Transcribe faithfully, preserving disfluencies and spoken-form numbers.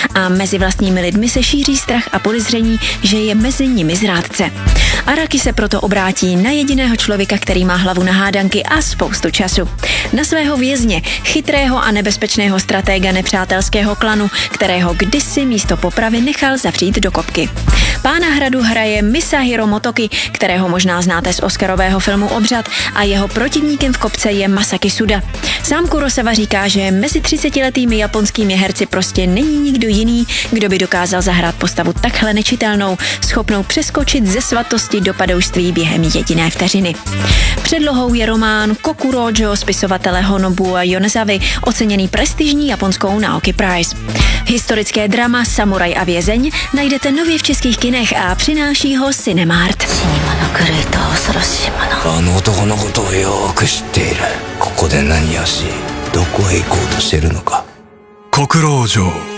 a mezi vlastními lidmi se šíří strach a podezření, že je mezi nimi zrádce. Araki se proto obrátí na jediného člověka, který má hlavu na hádanky a spoustu času. Na svého vězně, chytrého a nebezpečného stratéga nepřátelského klanu, kterého kdysi místo popravy nechal zavřít do kopky. Pána hradu hraje Masahiro Motoki, kterého možná znáte z oscarového filmu Obřad, a jeho protivníkem v kopce je Masaki Suda. Sám Kurosawa říká, že mezi třicetiletými japonskými herci prostě není nikdo jiný, kdo by dokázal zahrát postavu takhle nečitelnou, schopnou přeskočit ze svatosti do padoušství během jediné vteřiny. Předlohou je román Kokurojo spisovatele Honobua Yonezavy, oceněný prestižní japonskou Naoki Prize. Historické drama Samuraj a vězeň najdete nově v českých kinech a přináší ho Cinemark. あの男のことをよく知っている。ここで何をし、どこへ行こうとしているのか。国老城